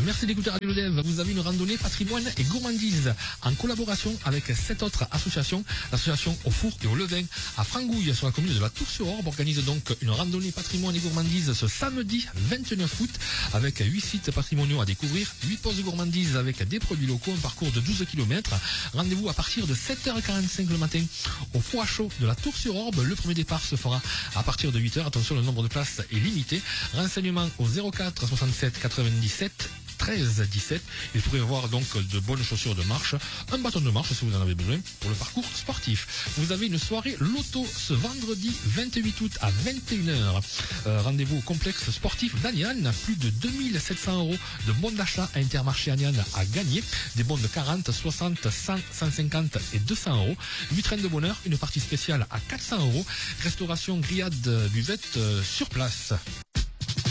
Merci d'écouter Radio Le Dev. Vous avez une randonnée patrimoine et gourmandise en collaboration avec 7 autres associations. L'association Au Four et au Levain à Frangouille sur la commune de la Tour-sur-Orbe organise donc une randonnée patrimoine et gourmandise ce samedi 29 août avec 8 sites patrimoniaux à découvrir, 8 postes de gourmandise avec des produits locaux, un parcours de 12 km. Rendez-vous à partir de 7h45 le matin au four à chaud de la Tour-sur-Orbe. Le premier départ se fera à partir de 8h. Attention, le nombre de places est limité. Renseignements au 04 67 97 13 17. Il faudrait avoir donc de bonnes chaussures de marche, un bâton de marche si vous en avez besoin pour le parcours sportif. Vous avez une soirée loto ce vendredi 28 août à 21h. Rendez-vous au complexe sportif d'Aniane. Plus de 2700 € de bons d'achat à Intermarché Aniane à gagner. Des bons de 40, 60, 100, 150 et 200 €. 8 trains de bonheur, une partie spéciale à 400 €. Restauration, grillade, buvette sur place.